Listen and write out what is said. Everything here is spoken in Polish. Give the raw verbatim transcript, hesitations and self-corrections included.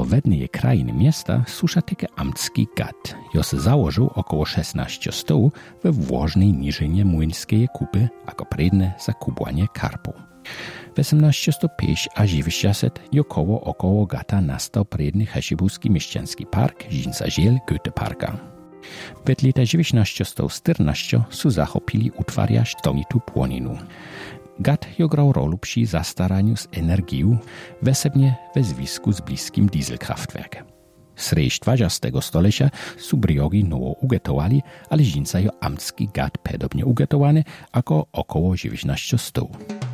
do wednej krainy miasta susza takie amtski gad. Jos założył około szesnaście stołu we włożnej niżynie młyńskiej kupy, jako predne za kubłanie karpu. W osiemnaście pięć a dziewięćdziesiąt jokoło około gata nastał predny hesibuski mieszczański park Żinca Ziel Goethe-Parka. W lata dziewiętnaście czternaście su zachopili utwarja sztomitu płoninu. Gat jo grał rolę przy zastaraniu z energią, wesebnie we zwisku z bliskim dieselkraftwerkiem. Sreść dwudziestego stolecia su briogi nowo ugetowali, ale Żinca jo amtski gat podobnie ugetowany, jako około dziewiętnaście sto.